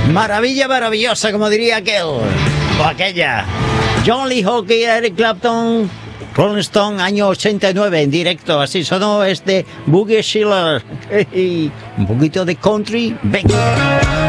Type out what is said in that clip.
Maravilla maravillosa, como diría aquel o aquella. John Lee Hooker, Eric Clapton, Rolling Stone, año 89, en directo. Así sonó este Boogie Schiller. Un poquito de country, venga.